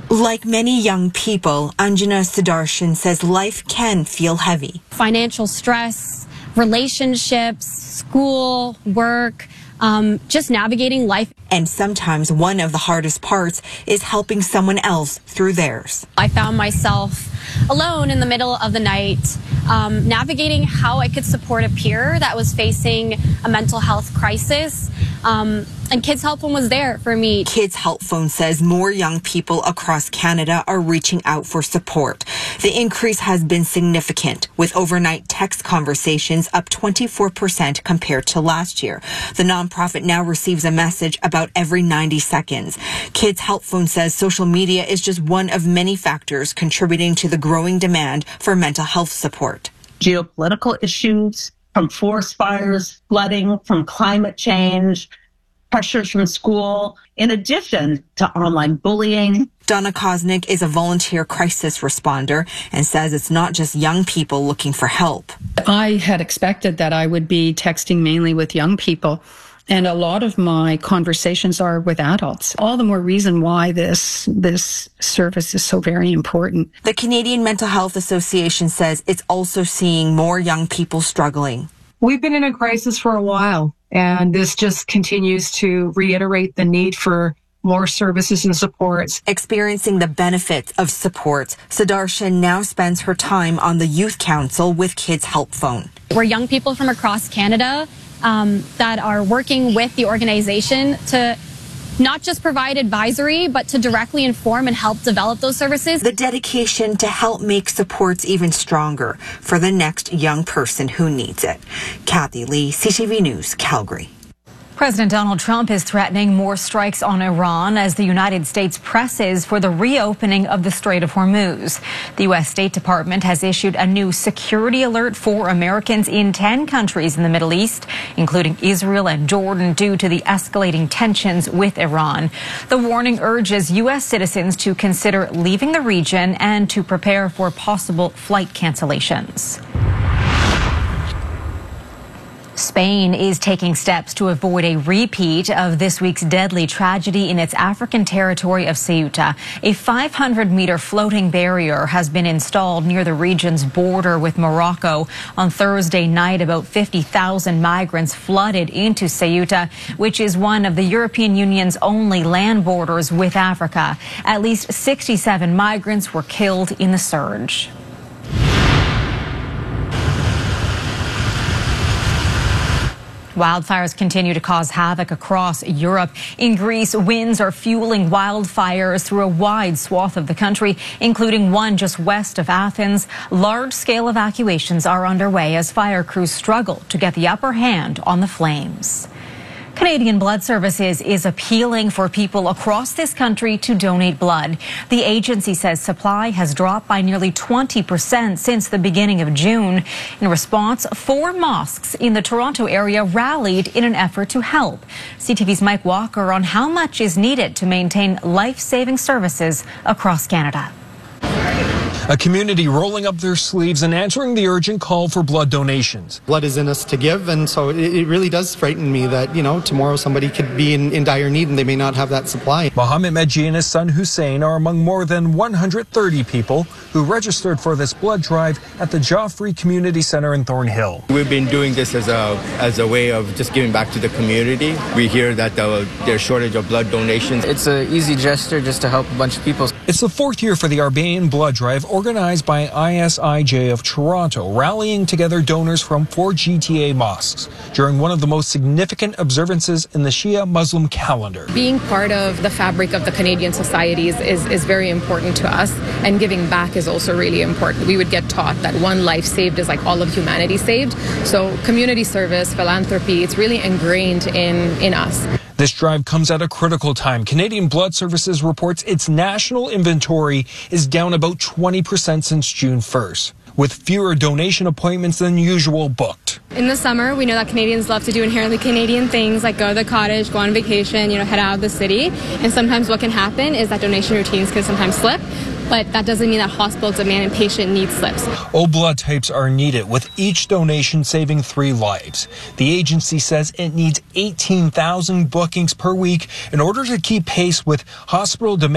Like many young people, Anjana Sudarshan says life can feel heavy. Financial stress, relationships, school, work, just navigating life. And sometimes one of the hardest parts is helping someone else through theirs. I found myself alone in the middle of the night, navigating how I could support a peer that was facing a mental health crisis. And Kids Help Phone was there for me. Kids Help Phone says more young people across Canada are reaching out for support. The increase has been significant, with overnight text conversations up 24% compared to last year. The nonprofit now receives a message about every 90 seconds. Kids Help Phone says social media is just one of many factors contributing to the growing demand for mental health support. Geopolitical issues, from forest fires, flooding, from climate change, pressures from school, in addition to online bullying. Donna Kosnick is a volunteer crisis responder and says it's not just young people looking for help. I had expected that I would be texting mainly with young people, and a lot of my conversations are with adults. All the more reason why this service is so very important. The Canadian Mental Health Association says it's also seeing more young people struggling. We've been in a crisis for a while, and this just continues to reiterate the need for more services and supports. Experiencing the benefits of support, Sudarshan now spends her time on the Youth Council with Kids Help Phone. We're young people from across Canada that are working with the organization to not just provide advisory, but to directly inform and help develop those services. The dedication to help make supports even stronger for the next young person who needs it. Kathy Lee, CTV News, Calgary. President Donald Trump is threatening more strikes on Iran as the United States presses for the reopening of the Strait of Hormuz. The U.S. State Department has issued a new security alert for Americans in 10 countries in the Middle East, including Israel and Jordan, due to the escalating tensions with Iran. The warning urges U.S. citizens to consider leaving the region and to prepare for possible flight cancellations. Spain is taking steps to avoid a repeat of this week's deadly tragedy in its African territory of Ceuta. A 500-meter floating barrier has been installed near the region's border with Morocco. On Thursday night, about 50,000 migrants flooded into Ceuta, which is one of the European Union's only land borders with Africa. At least 67 migrants were killed in the surge. Wildfires continue to cause havoc across Europe. In Greece, winds are fueling wildfires through a wide swath of the country, including one just west of Athens. Large-scale evacuations are underway as fire crews struggle to get the upper hand on the flames. Canadian Blood Services is appealing for people across this country to donate blood. The agency says supply has dropped by nearly 20% since the beginning of June. In response, 4 mosques in the Toronto area rallied in an effort to help. CTV's Mike Walker on how much is needed to maintain life-saving services across Canada. A community rolling up their sleeves and answering the urgent call for blood donations. Blood is in us to give, and so it really does frighten me that, tomorrow somebody could be in dire need and they may not have that supply. Mohammed Medji and his son Hussein are among more than 130 people who registered for this blood drive at the Joffrey Community Center in Thornhill. We've been doing this as a way of just giving back to the community. We hear that there's shortage of blood donations. It's an easy gesture just to help a bunch of people. It's the 4th year for the Arbaean Blood Drive, organized by ISIJ of Toronto, rallying together donors from 4 GTA mosques during one of the most significant observances in the Shia Muslim calendar. Being part of the fabric of the Canadian societies is very important to us, and giving back is also really important. We would get taught that one life saved is like all of humanity saved. So community service, philanthropy, it's really ingrained in us. This drive comes at a critical time. Canadian Blood Services reports its national inventory is down about 20% since June 1st, with fewer donation appointments than usual booked. In the summer, we know that Canadians love to do inherently Canadian things like go to the cottage, go on vacation, head out of the city. And sometimes what can happen is that donation routines can sometimes slip. But that doesn't mean that hospital demand and patient need slips. All blood types are needed, with each donation saving 3 lives. The agency says it needs 18,000 bookings per week in order to keep pace with hospital demand.